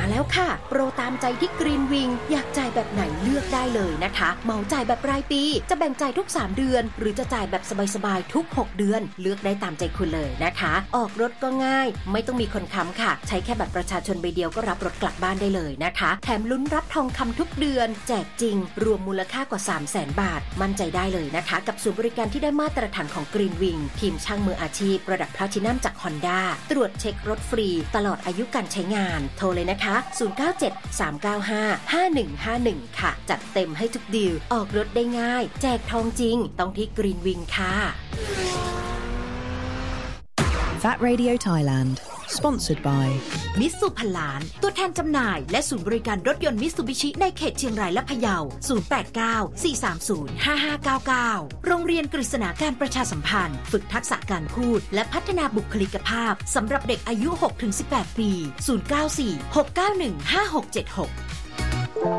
แล้วค่ะโปรตามใจที่กรีนวิงอยากจ่ายแบบไหนเลือกได้เลยนะคะเหมาจ่ายแบบรายปีจะแบ่งจ่ายทุก3เดือนหรือจะจ่ายแบบสบายๆทุก6เดือนเลือกได้ตามใจคุณเลยนะคะออกรถก็ง่ายไม่ต้องมีคนค้ำค่ะใช้แค่บัตรประชาชนใบเดียวก็รับรถกลับบ้านได้เลยนะคะแถมลุ้นรับทองคำทุกเดือนแจกจริงรวมมูลค่ากว่า 300,000 บาทมั่นใจได้เลยนะคะกับศูนย์บริการที่ได้มาตรฐานของกรีนวิงทีมช่างมืออาชีพระดับแพลทินัมจาก Honda ตรวจเช็ครถฟรีตลอดอายุการใช้งานโทรเลยนะคะ0973955151ค่ะจัดเต็มให้ทุกดีลออกรถได้ง่ายแจกทองจริงต้องที่กรีนวิงค่ะ Fat Radio Thailand Sponsored by มิตซูพันล้านตัวแทนจำหน่ายและศูนย์บริการรถยนต์มิตซูบิชิในเขตเชียงรายและพะเยา0894305599โรงเรียนกฤษณาการประชาสัมพันธ์ฝึกทักษะการพูดและพัฒนาบุคลิกภาพสำหรับเด็กอายุ 6-18 ปี0946915676